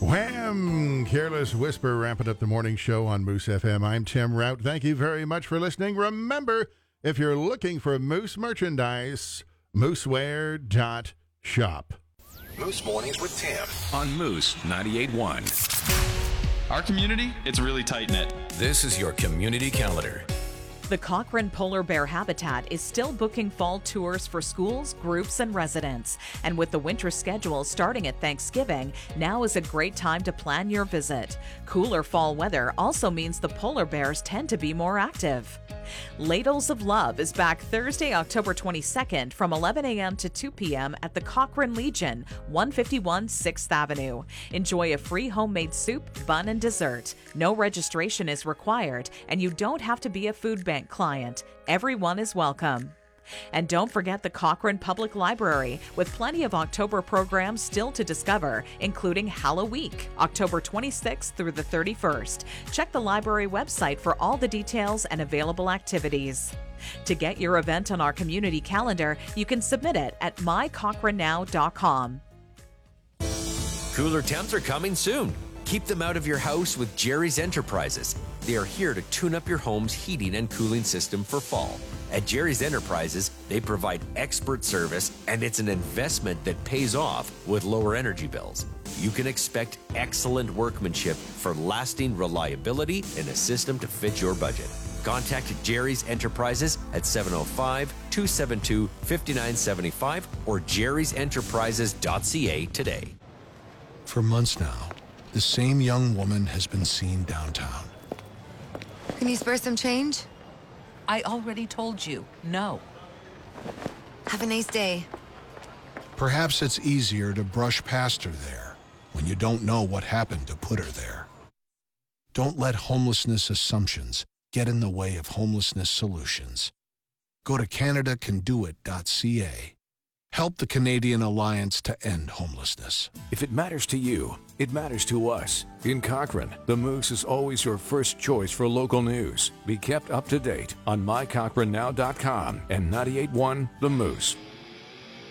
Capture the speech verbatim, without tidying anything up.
Wham! Careless Whisper wrapping up the morning show on Moose F M. I'm Tim Rout. Thank you very much for listening. Remember, if you're looking for Moose merchandise, mooseware dot shop. Moose Mornings with Tim on Moose ninety-eight point one. Our community, it's really tight-knit. This is your community calendar. The Cochrane Polar Bear Habitat is still booking fall tours for schools, groups, and residents. And with the winter schedule starting at Thanksgiving, now is a great time to plan your visit. Cooler fall weather also means the polar bears tend to be more active. Ladles of Love is back Thursday, October twenty-second from eleven a.m. to two p.m. at the Cochrane Legion, one fifty-one sixth Avenue. Enjoy a free homemade soup, bun, and dessert. No registration is required, and you don't have to be a food bank client. Everyone is welcome. And don't forget the Cochrane Public Library, with plenty of October programs still to discover, including Halloweek, October twenty-sixth through the thirty-first. Check the library website for all the details and available activities. To get your event on our community calendar, you can submit it at my cochrane now dot com. Cooler temps are coming soon. Keep them out of your house with Jerry's Enterprises. They are here to tune up your home's heating and cooling system for fall. At Jerry's Enterprises, they provide expert service, and it's an investment that pays off with lower energy bills. You can expect excellent workmanship for lasting reliability in a system to fit your budget. Contact Jerry's Enterprises at seven oh five, two seven two, five nine seven five or jerrys enterprises dot c a today. For months now, the same young woman has been seen downtown. Can you spare some change? I already told you, no. Have a nice day. Perhaps it's easier to brush past her there when you don't know what happened to put her there. Don't let homelessness assumptions get in the way of homelessness solutions. Go to canada can do it dot c a. Help the Canadian Alliance to End Homelessness. If it matters to you, it matters to us. In Cochrane, the Moose is always your first choice for local news. Be kept up to date on my cochrane now dot com and ninety-eight point one The Moose.